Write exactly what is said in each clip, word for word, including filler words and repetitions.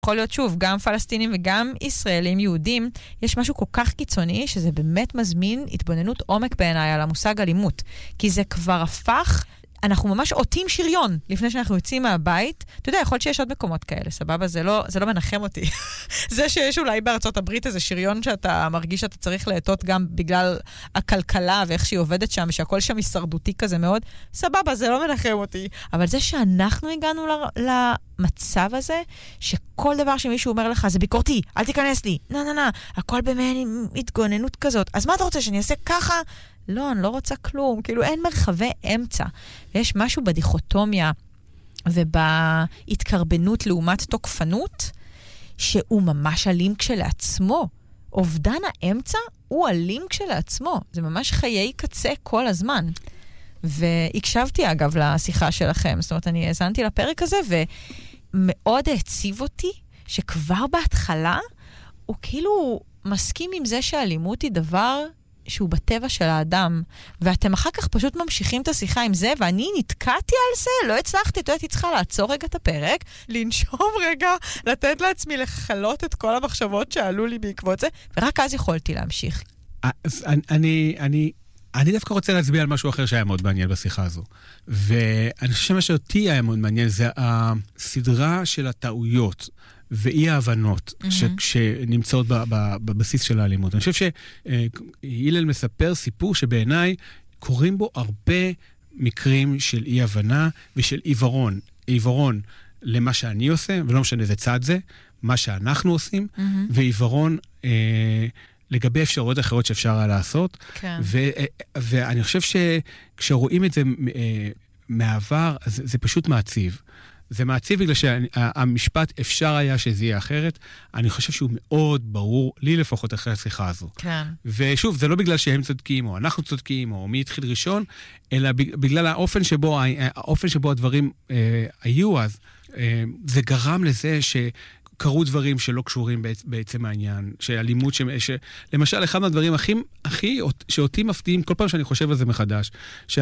יכול להיות שוב, גם פלסטינים וגם ישראלים יהודים, יש משהו כל כך קיצוני שזה באמת מזמין התבוננות עומק בעיניי על המושג אלימות. כי זה כבר הפך, אנחנו ממש עוטים שריון לפני שאנחנו יוצאים מהבית. אתה יודע, יכול להיות שיש עוד מקומות כאלה, סבבה? זה לא, זה לא מנחם אותי. זה שיש אולי בארצות הברית איזה שריון שאתה מרגיש שאתה צריך לעטות גם בגלל הכלכלה ואיך שהיא עובדת שם, שהכל שם הישרדותי כזה מאוד, סבבה, זה לא מנחם אותי. אבל זה שאנחנו הגענו ל... למצב הזה, שכל דבר שמישהו אומר לך, זה ביקורתי, אל תיכנס לי, נה, נה, נה, הכל במעין התגוננות כזאת. אז מה אתה רוצה, שאני אעשה ככה? לא, אני לא רוצה כלום. כאילו, אין מרחבי אמצע. יש משהו בדיכוטומיה ובהתקרבנות לעומת תוקפנות, שהוא ממש אלים כשלעצמו. אובדן האמצע הוא אלים כשלעצמו. זה ממש חיי קצה כל הזמן. והקשבתי, אגב, לשיחה שלכם. זאת אומרת, אני האזנתי לפרק הזה, ומאוד הציב אותי שכבר בהתחלה הוא כאילו מסכים עם זה שהאלימות היא דבר שהוא בטבע של האדם, ואתם אחר כך פשוט ממשיכים את השיחה עם זה, ואני נתקעתי על זה, לא הצלחתי, אתה יודעת, צריכה לעצור רגע את הפרק, לנשום רגע, לתת לעצמי לחלות את כל המחשבות שעלו לי בעקבות זה, ורק אז יכולתי להמשיך. אז אני, אני, אני דווקא רוצה להצביע על משהו אחר שהיה מאוד מעניין בשיחה הזו, ואני חושב שמה שאותי היה מאוד מעניין, זה הסדרה של הטעויות, ואי ההבנות mm-hmm. ש, שנמצאות ב, ב, בבסיס של האלימות. אני חושב שהילל מספר סיפור שבעיניי קוראים בו הרבה מקרים של אי הבנה ושל עיוורון. עיוורון למה שאני עושה, ולא משנה זה צד זה, מה שאנחנו עושים, mm-hmm. ועיוורון אה, לגבי אפשרויות אחרות שאפשר היה לעשות. כן. ו, ואני חושב שכשרואים את זה אה, מהעבר, אז זה פשוט מעציב. זה מעציב בגלל שהמשפט אפשר היה שזה יהיה אחרת. אני חושב שהוא מאוד ברור, לי לפחות אחרי השיחה הזו. כן. ושוב, זה לא בגלל שהם צודקים, או אנחנו צודקים, או מי התחיל ראשון, אלא בגלל האופן שבו, האופן שבו הדברים אה, היו אז, אה, זה גרם לזה ש... קרו דברים שלא קשורים בעצם העניין, שאלימות, ש... ש... למשל, אחד מהדברים הכי, הכי, שאותי מפתיעים, כל פעם שאני חושב על זה מחדש,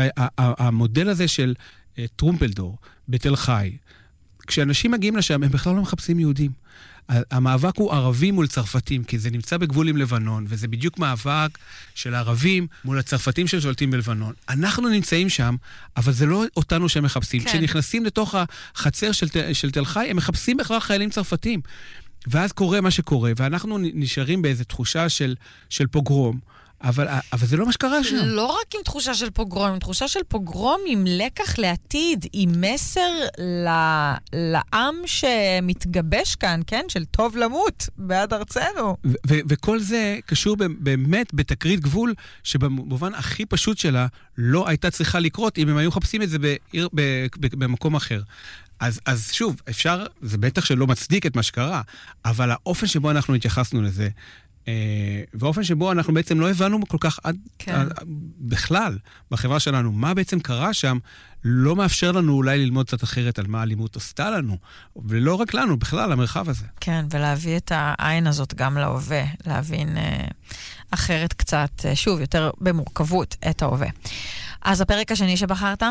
שהמודל הזה של טרומפלדור, בתל חי, כשאנשים מגיעים לשם, הם בכלל לא מחפשים יהודים. המאבק הוא ערבים מול צרפתים, כי זה נמצא בגבול עם לבנון, וזה בדיוק מאבק של ערבים מול הצרפתים ששולטים בלבנון. אנחנו נמצאים שם, אבל זה לא אותנו שהם מחפשים. כן. כשנכנסים לתוך החצר של, של תל חי, הם מחפשים בכלל חיילים צרפתים. ואז קורה מה שקורה, ואנחנו נשארים באיזו תחושה של, של פוגרום. אבל, אבל זה לא מה שקרה שם. לא רק עם תחושה של פוגרום, עם תחושה של פוגרום, עם לקח לעתיד, עם מסר ל- לעם שמתגבש כאן, כן? של טוב למות בעד ארצנו. ו- ו- וכל זה קשור באמת בתקרית גבול, שבמובן הכי פשוט שלה לא הייתה צריכה לקרות, אם הם היו חפשים את זה בעיר, ב- ב- במקום אחר. אז, אז שוב, אפשר, זה בטח שלא מצדיק את מה שקרה, אבל האופן שבו אנחנו התייחסנו לזה, ואופן שבו אנחנו בעצם לא הבנו כל כך עד, כן. עד, בכלל בחברה שלנו, מה בעצם קרה שם, לא מאפשר לנו אולי ללמוד קצת אחרת על מה האלימות עשתה לנו, ולא רק לנו, בכלל, המרחב הזה. כן, ולהביא את העין הזאת גם להווה, להבין אה, אחרת קצת, אה, שוב, יותר במורכבות את ההווה. אז הפרק השני שבחרת?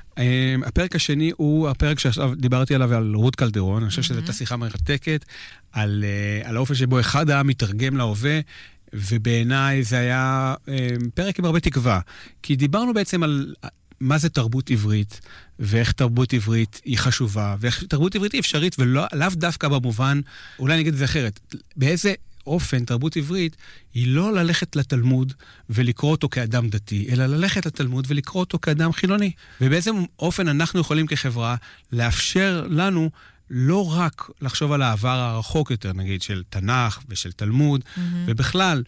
הפרק השני הוא הפרק שעכשיו דיברתי עליו, על רות קלדרון. אני חושב שזו הייתה שיחה מרתקת, על, על האופן שבו אחד העם מתרגם להווה, ובעיניי זה היה פרק עם הרבה תקווה. כי דיברנו בעצם על מה זה תרבות עברית, ואיך תרבות עברית היא חשובה, ואיך תרבות עברית היא אפשרית, ולאו דווקא במובן, אולי נגיד את זה אחרת, באיזה אופן תרבות עברית היא לא ללכת לתלמוד ולקרוא אותו כאדם דתי, אלא ללכת לתלמוד ולקרוא אותו כאדם חילוני. ובאיזה אופן אנחנו יכולים כחברה לאפשר לנו לא רק לחשוב על העבר הרחוק יותר, נגיד, של תנ"ך ושל תלמוד, mm-hmm. ובכלל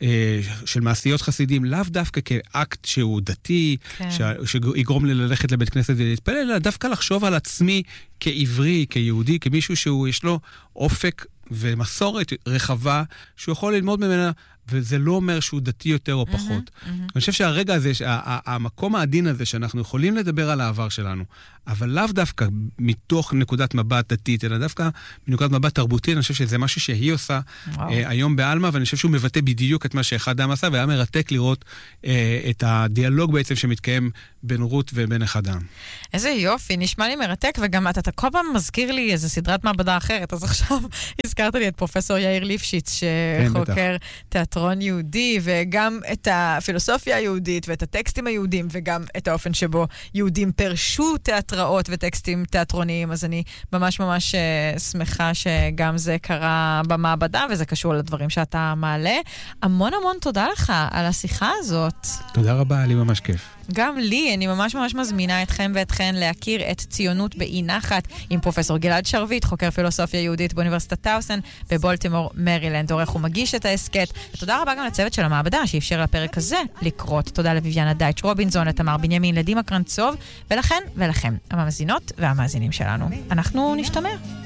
של מעשיות חסידים, לאו דווקא כאקט שהוא דתי, כן. שיגרום לי ללכת לבית כנסת ולהתפלל, אלא דווקא לחשוב על עצמי כעברי, כיהודי, כמישהו שהוא יש לו אופק ומסורת רחבה, שהוא יכול ללמוד ממנה וזה לא אומר שהוא דתי יותר או פחות. אני חושב שהרגע הזה, המקום העדין הזה שאנחנו יכולים לדבר על העבר שלנו, אבל לאו דווקא מתוך נקודת מבט דתית, אלא דווקא מנקודת מבט תרבותית, אני חושב שזה משהו שהיא עושה היום באלמה, ואני חושב שהוא מבטא בדיוק את מה שאחד העם עשה, והיה מרתק לראות את הדיאלוג בעצם שמתקיים בין רות ובין אחד העם. איזה יופי, נשמע לי מרתק, וגם אתה כל פעם מזכיר לי איזו סדרת מעבדה אחרת, אז עכשיו הזכרת לי את פרופסור יאיר ליפשיץ, שחוקר תיאטרון יהודי, וגם את הפילוסופיה היהודית, ואת הטקסטים היהודים, וגם את האופן שבו יהודים פרשו תיאטראות וטקסטים תיאטרוניים, אז אני ממש ממש שמחה שגם זה קרה במעבדה, וזה קשור לדברים שאתה מעלה. המון המון תודה לך על השיחה הזאת. תודה רבה, היה לי ממש כיף. גם לי, אני ממש ממש מזמינה אתכם ואתכן להכיר את ציונות באי נחת עם פרופסור גלעד שרביט, חוקר פילוסופיה יהודית באוניברסיטת טאוסן בבולטימור, מרילנד, עורך ומגיש את ההסקט. ותודה רבה גם לצוות של המעבדה שאפשר לפרק הזה לקרות. תודה לביביאנה דייטש רובינזון, לתמר בנימין, לדימה קרנצוב, ולכן ולכם, המאזינות והמאזינים שלנו. אנחנו נשתמע.